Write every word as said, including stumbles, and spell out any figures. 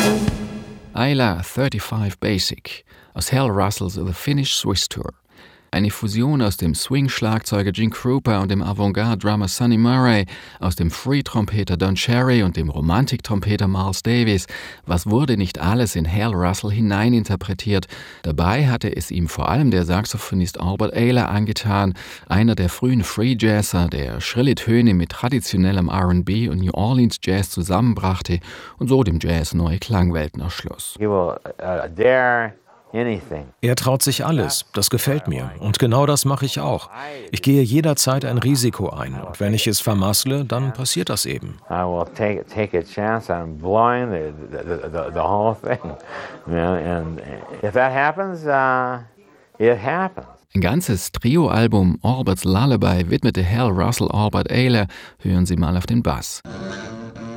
Ayla fünfunddreißig Basic aus Hal Russells The Finnish Swiss Tour. Eine Fusion aus dem Swing-Schlagzeuger Gene Krupa und dem Avantgarde-Drummer Sonny Murray, aus dem Free-Trompeter Don Cherry und dem Romantik-Trompeter Miles Davis. Was wurde nicht alles in Hal Russell hineininterpretiert? Dabei hatte es ihm vor allem der Saxophonist Albert Ayler angetan, einer der frühen Free-Jazzer, der schrille Töne mit traditionellem R and B und New Orleans Jazz zusammenbrachte und so dem Jazz neue Klangwelten erschloss. He will uh, dare Er traut sich alles, das gefällt mir. Und genau das mache ich auch. Ich gehe jederzeit ein Risiko ein. Und wenn ich es vermassle, dann passiert das eben. I will take, take a chance on blowing the, the, the, the whole thing. You know, and if that happens, uh, it happens. Ein ganzes Trio-Album Albert's Lullaby widmete Hal Russell Albert Ayler. Hören Sie mal auf den Bass.